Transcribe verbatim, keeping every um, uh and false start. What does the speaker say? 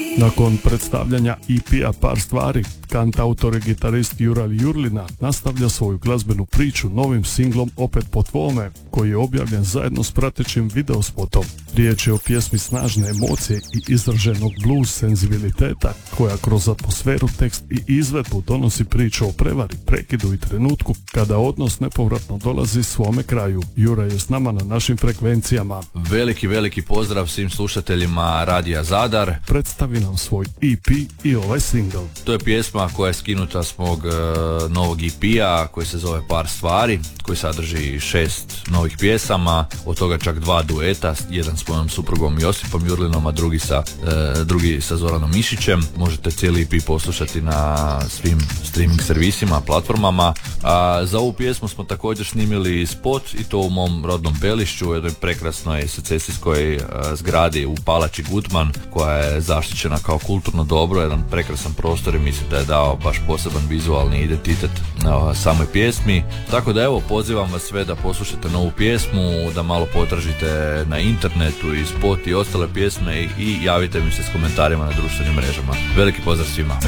Nakon predstavljanja E P-a Par stvari, kantautor i gitarist Juraj Jurlina nastavlja svoju glazbenu priču novim singlom Opet po tvome, koji je objavljen zajedno s pratećim videospotom. Riječ je o pjesmi snažne emocije i izraženog blues senzibiliteta, koja kroz atmosferu, tekst i izvedbu donosi priču o prevari, prekidu i trenutku kada odnos nepovratno dolazi svome kraju. Juraj je s nama na našim frekvencijama. Veliki, veliki pozdrav svim slušateljima Radija Zadar. Predstavi nam svoj E P i ovaj single. To je pjesma koja je skinuta s mog uh, novog E P-a koji se zove Par stvari, koji sadrži šest novih pjesama, od toga čak dva dueta, jedan s mojom suprugom Josipom Jurlinom, a drugi sa, uh, drugi sa Zoranom Mišićem. Možete cijeli E P poslušati na svim streaming servisima, platformama. A za ovu pjesmu smo također snimili spot i to u mom rodnom Belišću, u jednoj prekrasnoj secesijskoj uh, zgradi u Palači Gutman, koja je zaštićena kao kulturno dobro, jedan prekrasan prostor i mislim da je dao baš poseban vizualni identitet uh, samoj pjesmi. Tako da evo, pozivam vas sve da poslušate novu pjesmu, da malo potražite na internetu i spot i ostale pjesme i, i javite mi se s komentarima na društvenim mrežama. Veliki pozdrav svima.